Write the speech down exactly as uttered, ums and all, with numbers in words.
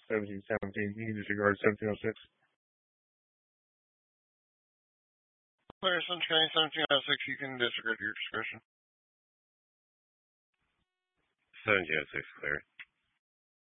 seventeen seventeen. You can disregard seventeen oh six. Player Sunshine seventeen oh six, you can disregard your discretion. seventeen oh six clear.